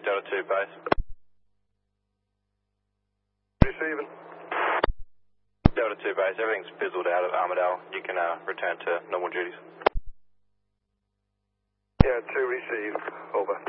Delta 2 base. Receiving. Delta 2 base, everything's fizzled out at Armidale. You can return to normal duties. Yeah, 2 receive. Over.